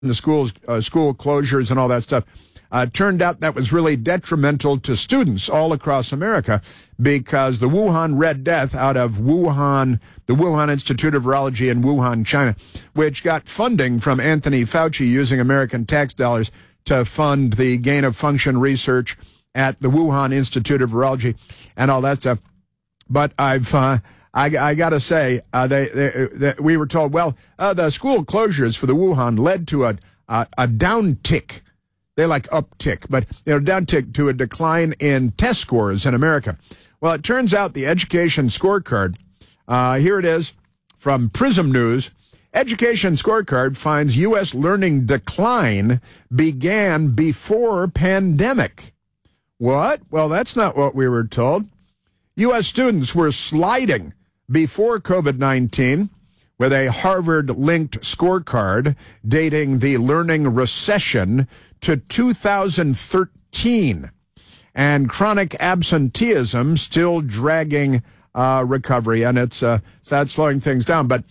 the schools, school closures and all that stuff. Turned out that was really detrimental to students all across America because the Wuhan Red Death out of Wuhan, the Wuhan Institute of Virology in Wuhan, China, which got funding from Anthony Fauci using American tax dollars to fund the gain of function research at the Wuhan Institute of Virology and all that stuff. But I got to say, we were told, well, the school closures for the Wuhan led to a downtick. They like uptick, but downtick to a decline in test scores in America. Well, it turns out the education scorecard, here it is from Prism News. Education scorecard finds U.S. learning decline began before pandemic. What? Well, that's not what we were told. U.S. students were sliding before COVID-19 with a Harvard-linked scorecard dating the learning recession to 2013, and chronic absenteeism still dragging recovery, and it's slowing things down. But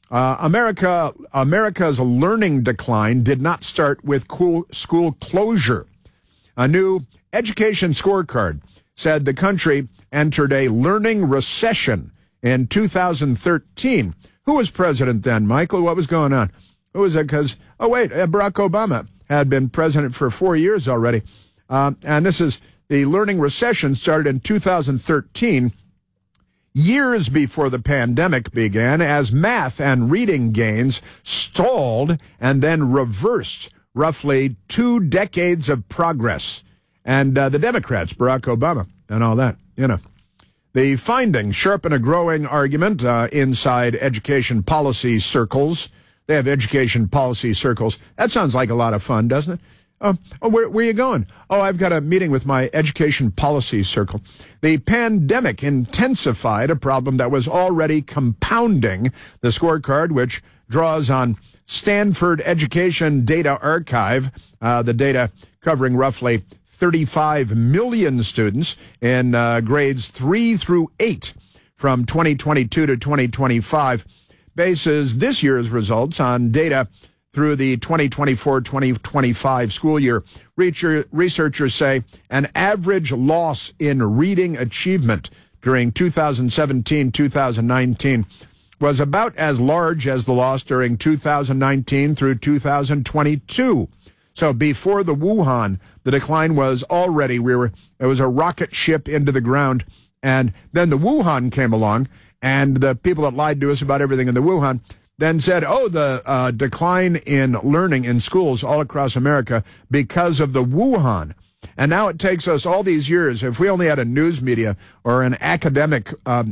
America's learning decline did not start with school closure. A new education scorecard said the country entered a learning recession in 2013. Who was president then, Michael? What was going on? Who was it? Because, Barack Obama had been president for 4 years already. And this is the learning recession started in 2013, years before the pandemic began, as math and reading gains stalled and then reversed roughly 2 decades of progress. And the Democrats, Barack Obama, and all that, The findings sharpen a growing argument inside education policy circles. They have education policy circles. That sounds like a lot of fun, doesn't it? Where are you going? Oh, I've got a meeting with my education policy circle. The pandemic intensified a problem that was already compounding. The scorecard, which draws on Stanford Education Data Archive, the data covering roughly 35 million students in grades 3 through 8 from 2022 to 2025, bases this year's results on data through the 2024-2025 school year. Researchers say an average loss in reading achievement during 2017-2019 was about as large as the loss during 2019 through 2022. So before the Wuhan, the decline was already, it was a rocket ship into the ground. And then the Wuhan came along, and the people that lied to us about everything in the Wuhan then said, the decline in learning in schools all across America because of the Wuhan. And now it takes us all these years, if we only had a news media or an academic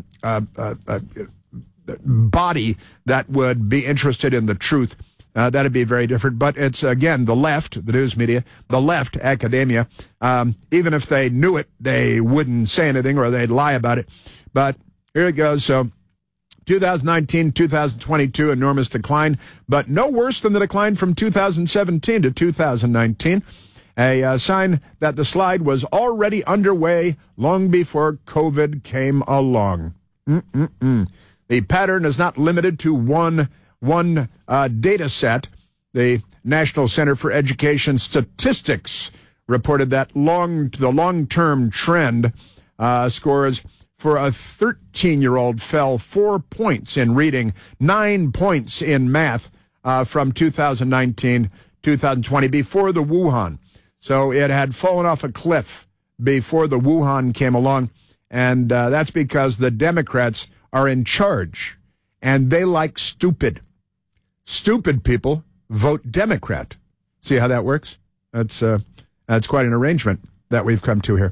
body that would be interested in the truth, that'd be very different. But it's, again, the left, the news media, the left, academia. Even if they knew it, they wouldn't say anything or they'd lie about it. But here it goes. So 2019, 2022, enormous decline, but no worse than the decline from 2017 to 2019. A sign that the slide was already underway long before COVID came along. The pattern is not limited to one data set. The National Center for Education Statistics reported that the long-term trend scores for a 13-year-old fell 4 points in reading, 9 points in math from 2019, 2020, before the Wuhan. So it had fallen off a cliff before the Wuhan came along, and that's because the Democrats are in charge, and they like stupid. Stupid people vote Democrat. See how that works? That's quite an arrangement that we've come to here.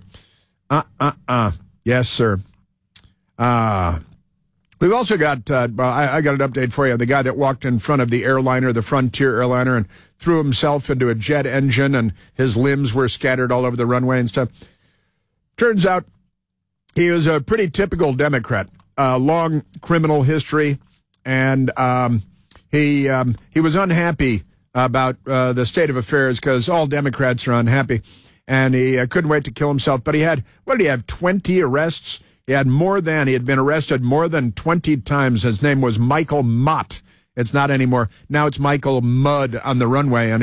Yes, sir. We've also got, I got an update for you. The guy that walked in front of the airliner, the Frontier airliner, and threw himself into a jet engine, and his limbs were scattered all over the runway and stuff. Turns out he was a pretty typical Democrat, long criminal history, and he was unhappy about the state of affairs because all Democrats are unhappy, and he couldn't wait to kill himself. But he had, 20 arrests? He had been arrested more than 20 times. His name was Michael Mott, It's not anymore. Now it's Michael Mudd on the runway, and